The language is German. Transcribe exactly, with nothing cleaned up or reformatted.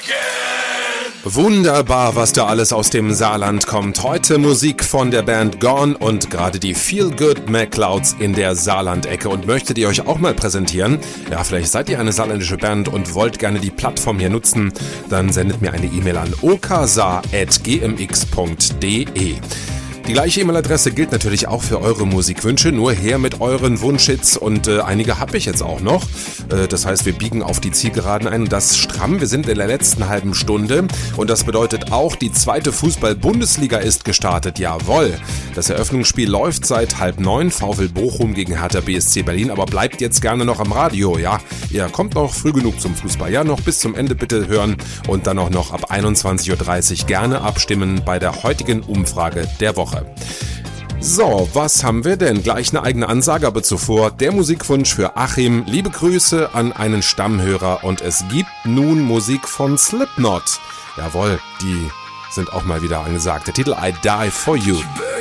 Wunderbar, was da alles aus dem Saarland kommt. Heute Musik von der Band Gone und gerade die Feel Good McClouds in der Saarland-Ecke. Und möchtet ihr euch auch mal präsentieren? Ja, vielleicht seid ihr eine saarländische Band und wollt gerne die Plattform hier nutzen. Dann sendet mir eine E-Mail an oksaar at g m x punkt d e. Die gleiche E-Mail-Adresse gilt natürlich auch für eure Musikwünsche, nur her mit euren Wunschhits und äh, einige habe ich jetzt auch noch. Äh, das heißt, wir biegen auf die Zielgeraden ein und das stramm. Wir sind in der letzten halben Stunde und das bedeutet auch, die zweite Fußball-Bundesliga ist gestartet. Jawohl, das Eröffnungsspiel läuft seit halb neun, VfL Bochum gegen Hertha B S C Berlin, aber bleibt jetzt gerne noch am Radio, ja. Ihr kommt noch früh genug zum Fußball, ja, noch bis zum Ende bitte hören und dann auch noch ab einundzwanzig Uhr dreißig gerne abstimmen bei der heutigen Umfrage der Woche. So, was haben wir denn? Gleich eine eigene Ansage, aber zuvor der Musikwunsch für Achim. Liebe Grüße an einen Stammhörer und es gibt nun Musik von Slipknot. Jawohl, die sind auch mal wieder angesagt. Der Titel I Die For You.